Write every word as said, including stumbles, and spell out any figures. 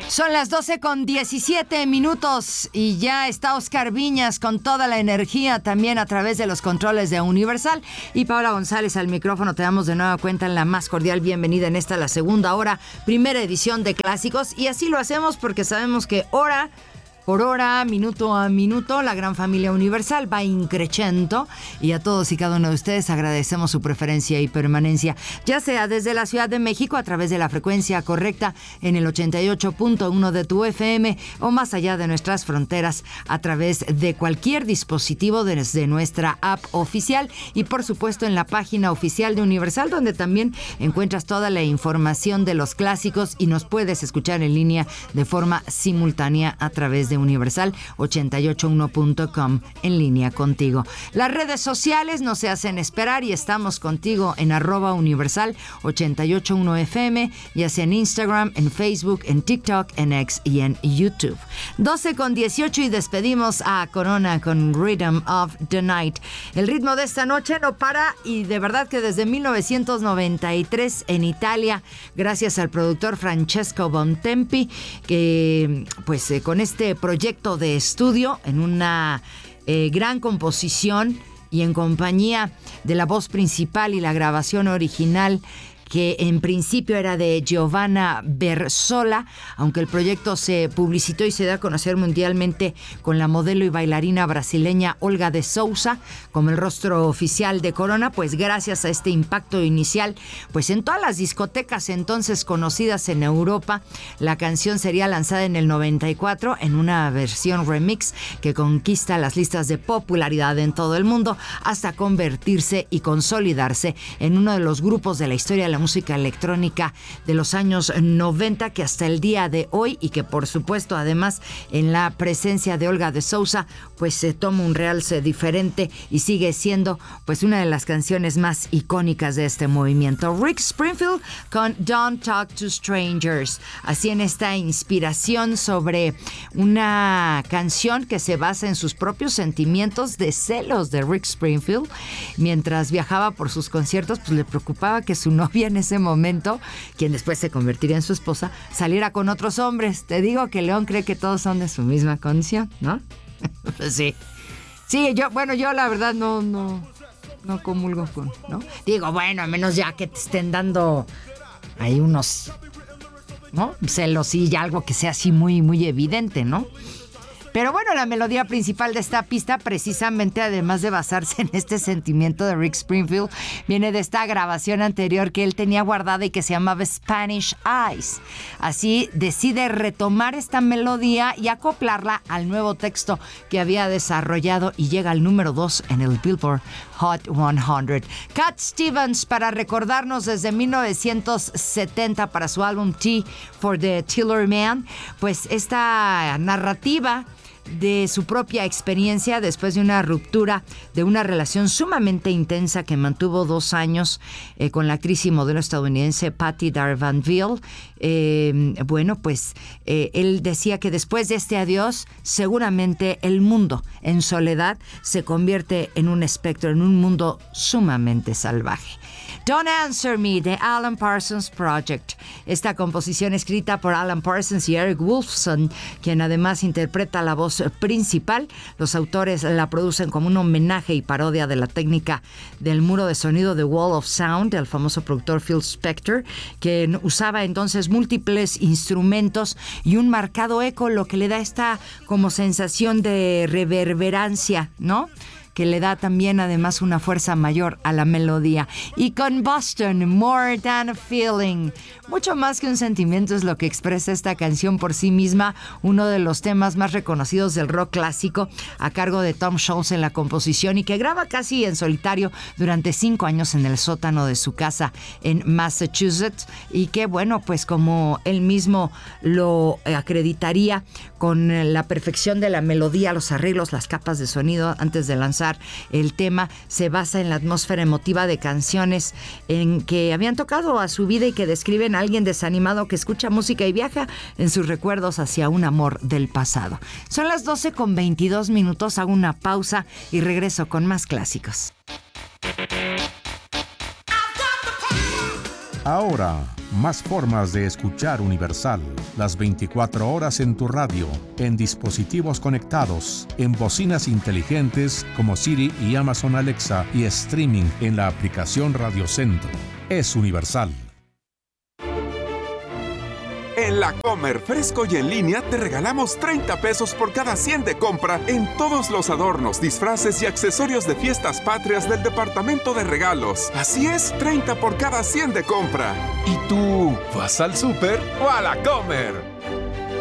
Son las doce con diecisiete minutos y ya está Oscar Viñas con toda la energía también a través de los controles de Universal. Y Paola González al micrófono. Te damos de nueva cuenta en la más cordial bienvenida en esta, la segunda hora, primera edición de Clásicos. Y así lo hacemos porque sabemos que hora por hora, minuto a minuto, la gran familia Universal va increciendo y a todos y cada uno de ustedes agradecemos su preferencia y permanencia, ya sea desde la Ciudad de México a través de la frecuencia correcta en el ochenta y ocho punto uno de tu F M o más allá de nuestras fronteras a través de cualquier dispositivo desde nuestra app oficial y por supuesto en la página oficial de Universal, donde también encuentras toda la información de los clásicos y nos puedes escuchar en línea de forma simultánea a través de Universal ochenta y ocho uno punto com en línea contigo. Las redes sociales no se hacen esperar y estamos contigo en arroba Universal ochenta y ocho uno F M, ya sea en Instagram, en Facebook, en TikTok, en X y en YouTube. doce con dieciocho y despedimos a Corona con Rhythm of the Night. El ritmo de esta noche no para y de verdad que desde mil novecientos noventa y tres en Italia, gracias al productor Francesco Bontempi, que pues eh, con este proyecto de estudio en una eh, gran composición y en compañía de la voz principal y la grabación original que en principio era de Giovanna Bersola, aunque el proyecto se publicitó y se da a conocer mundialmente con la modelo y bailarina brasileña Olga de Souza como el rostro oficial de Corona, pues gracias a este impacto inicial, pues en todas las discotecas entonces conocidas en Europa, la canción sería lanzada en el noventa y cuatro en una versión remix que conquista las listas de popularidad en todo el mundo hasta convertirse y consolidarse en uno de los grupos de la historia de la música electrónica de los años noventa que hasta el día de hoy y que por supuesto además en la presencia de Olga de Souza pues se toma un realce diferente y sigue siendo pues una de las canciones más icónicas de este movimiento. Rick Springfield con Don't Talk to Strangers, así en esta inspiración sobre una canción que se basa en sus propios sentimientos de celos de Rick Springfield mientras viajaba por sus conciertos, pues le preocupaba que su novia en ese momento, quien después se convertiría en su esposa, saliera con otros hombres. Te digo que León cree que todos son de su misma condición, ¿no? Pues sí. Sí, yo, bueno, yo la verdad no, no, no comulgo con, ¿no? Digo, bueno, a menos ya que te estén dando ahí unos, ¿no? Celos y algo que sea así muy, muy evidente, ¿no? Pero bueno, la melodía principal de esta pista, precisamente además de basarse en este sentimiento de Rick Springfield, viene de esta grabación anterior que él tenía guardada y que se llamaba Spanish Eyes. Así decide retomar esta melodía y acoplarla al nuevo texto que había desarrollado y llega al número dos en el Billboard Hot cien. Cat Stevens, para recordarnos desde mil novecientos setenta para su álbum Tea for the Tiller Man, pues esta narrativa de su propia experiencia después de una ruptura de una relación sumamente intensa que mantuvo dos años eh, con la actriz y modelo estadounidense Patty Darvanville. Eh, bueno, pues eh, él decía que después de este adiós, seguramente el mundo en soledad se convierte en un espectro, en un mundo sumamente salvaje. Don't Answer Me, de Alan Parsons Project. Esta composición escrita por Alan Parsons y Eric Wolfson, quien además interpreta la voz principal. Los autores la producen como un homenaje y parodia de la técnica del muro de sonido de Wall of Sound, del famoso productor Phil Spector, que usaba entonces múltiples instrumentos y un marcado eco, lo que le da esta como sensación de reverberancia, ¿no? Que le da también además una fuerza mayor a la melodía. Y con Boston, More Than a Feeling, mucho más que un sentimiento es lo que expresa esta canción por sí misma, uno de los temas más reconocidos del rock clásico, a cargo de Tom Scholz en la composición y que graba casi en solitario durante cinco años en el sótano de su casa en Massachusetts, y que bueno, pues como él mismo lo acreditaría, con la perfección de la melodía, los arreglos, las capas de sonido antes de lanzar el tema, se basa en la atmósfera emotiva de canciones en que habían tocado a su vida y que describen a alguien desanimado que escucha música y viaja en sus recuerdos hacia un amor del pasado. Son las doce con veintidós minutos, hago una pausa y regreso con más clásicos. Ahora, Más formas de escuchar Universal. Las veinticuatro horas en tu radio, en dispositivos conectados, en bocinas inteligentes como Siri y Amazon Alexa y streaming en la aplicación Radio Centro. Es Universal. En La Comer, fresco y en línea, te regalamos treinta pesos por cada cien de compra en todos los adornos, disfraces y accesorios de fiestas patrias del departamento de regalos. Así es, treinta por cada cien de compra. ¿Y tú, vas al súper o a La Comer?